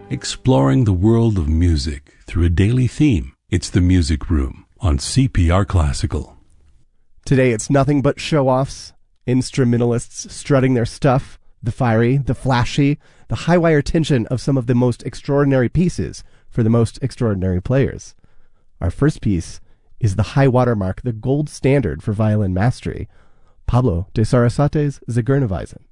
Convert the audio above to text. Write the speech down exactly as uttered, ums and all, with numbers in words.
exploring the world of music through a daily theme. It's the Music Room on C P R Classical. Today it's nothing but show-offs, instrumentalists strutting their stuff, the fiery, the flashy, the high-wire tension of some of the most extraordinary pieces for the most extraordinary players. Our first piece is the high watermark, the gold standard for violin mastery, Pablo de Sarasate's Zigeunerweisen.